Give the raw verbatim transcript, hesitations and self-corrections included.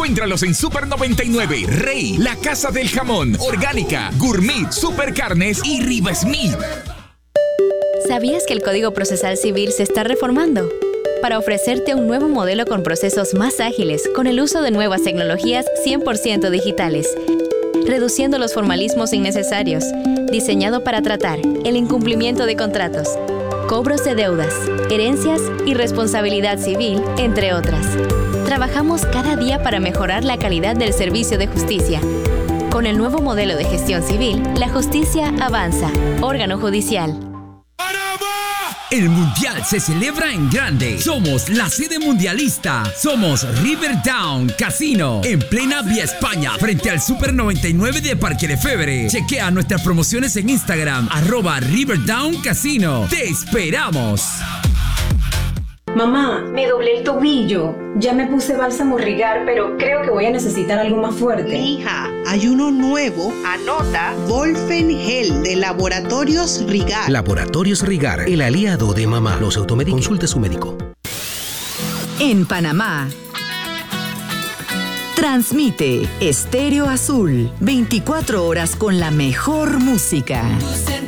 Encuéntralos en Super noventa y nueve, Rey, La Casa del Jamón, Orgánica, Gourmet, Super Carnes y Riva Smith. ¿Sabías que el Código Procesal Civil se está reformando? Para ofrecerte un nuevo modelo con procesos más ágiles, con el uso de nuevas tecnologías cien por ciento digitales, reduciendo los formalismos innecesarios, diseñado para tratar el incumplimiento de contratos, cobros de deudas, herencias y responsabilidad civil, entre otras. Trabajamos cada día para mejorar la calidad del servicio de justicia. Con el nuevo modelo de gestión civil, la justicia avanza. Órgano judicial. El Mundial se celebra en grande. Somos la sede mundialista. Somos Riverdown Casino, en plena Vía España, frente al Super noventa y nueve de Parque Lefebvre. Chequea nuestras promociones en Instagram, arroba Riverdown Casino. ¡Te esperamos! Mamá, me doblé el tobillo. Ya me puse bálsamo Rigar, pero creo que voy a necesitar algo más fuerte. Hija, hay uno nuevo. Anota. Volfen Gel de Laboratorios Rigar. Laboratorios Rigar, el aliado de mamá. Los automédicos. Consulte a su médico. En Panamá, transmite Estéreo Azul, veinticuatro horas con la mejor música.